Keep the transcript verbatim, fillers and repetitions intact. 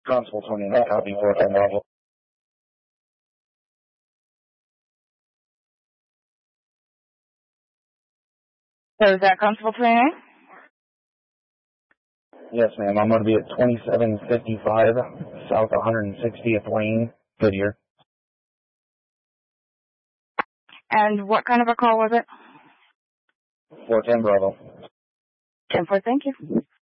Constable twenty-nine, copy four ten Bravo. So is that Constable twenty-nine? Yes, ma'am. I'm going to be at twenty-seven fifty-five South one hundred sixtieth Lane, Goodyear. And what kind of a call was it? four ten Bravo. ten four, thank you.